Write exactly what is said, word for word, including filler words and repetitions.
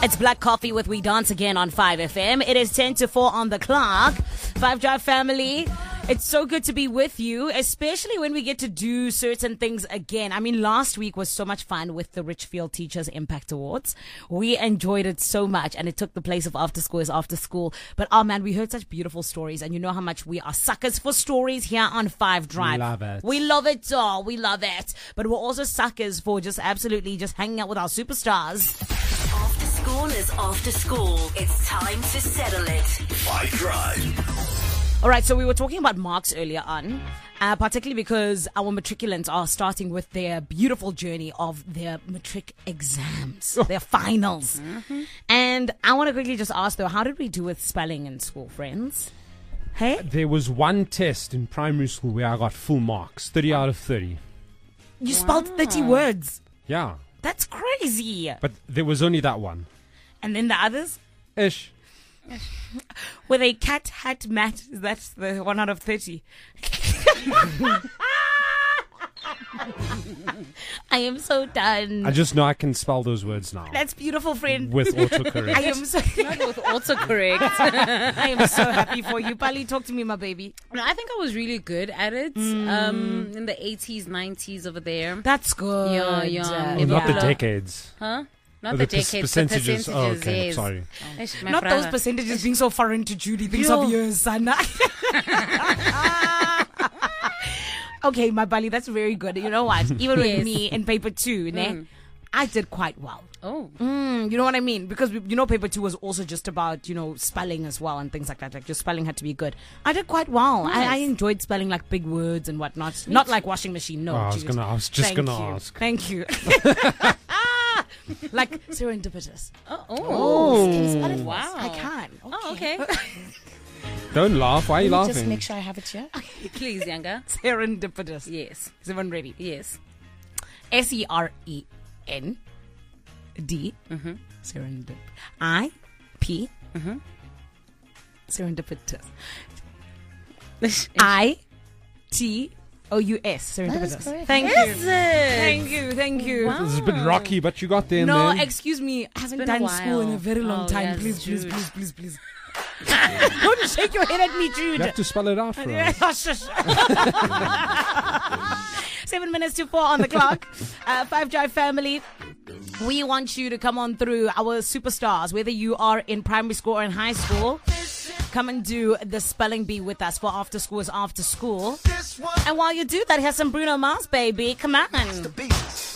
It's Black Coffee with We Dance Again on five F M. It is ten to four on the clock. Five Drive family, it's so good to be with you, especially when we get to do certain things again. I mean, last week was so much fun with the Richfield Teachers Impact Awards. We enjoyed it so much, and it took the place of After School is After School. But, oh man, we heard such beautiful stories, and you know how much we are suckers for stories here on five Drive. We love it. We love it all. We love it. But we're also suckers for just absolutely just hanging out with our superstars. After school is after school. It's time to settle it. Five Drive. All right, so we were talking about marks earlier on, uh, particularly because our matriculants are starting with their beautiful journey of their matric exams, their finals. Mm-hmm. And I want to quickly just ask, though, how did we do with spelling in school, friends? Hey? There was one test in primary school where I got full marks, thirty out of thirty. You spelled thirty words. Yeah. That's crazy. But there was only that one. And then the others? Ish. Were they cat, hat, mat? That's the one out of thirty. I am so done. I just know I can spell those words now. That's beautiful, friend. With autocorrect. I am so Not with autocorrect. I am so happy for you. Pali, talk to me, my baby. No, I think I was really good at it. Mm. Um, in the eighties, nineties over there. That's good. Yeah, yeah. Uh, Oh, not the yeah. decades. Huh? Not Oh, the, the pers- decades, percentages. the Oh, percentages. okay. Yes. Sorry. Eish, my Not brother. those percentages being so foreign to Judy. Things Yo. of years, Sana. Okay, my Bali, that's very good. You know what? Even with Yes. me in paper two, ne, Mm. I did quite well. Oh. Mm, you know what I mean? Because, you know, paper two was also just about, you know, spelling as well and things like that. Like, your spelling had to be good. I did quite well. I, I Nice. enjoyed spelling, like, big words and whatnot. Not like washing machine, no. Oh, I was Jude. gonna- I was just Thank gonna you. ask. Thank you. Like, serendipitous. Oh. Oh, can you spell it? Wow. I can. Oh, okay. Don't laugh. Why are you Let me laughing? just make sure I have it here. Please, Younger. Serendipitous. Yes. Is everyone ready? Yes. S E R E N D. Mm-hmm. Serendip. I P. Mm-hmm. Serendipitous. I T O U S. Serendipitous. correct. Thank Is you. it? Thank you. Thank you. Wow. This is a bit rocky, but you got there. No, man. excuse me. I haven't been a done school in a while. very long Oh, time. yes, please, please, Jude. please, please, please. Don't shake your head at me, Jude. You have to spell it out for us. Hush, hush. Seven minutes to four on the clock. Uh, Five Drive family, we want you to come on through, our superstars, whether you are in primary school or in high school. Come and do the spelling bee with us for After School is After School. And while you do that, here's some Bruno Mars, baby. Come on.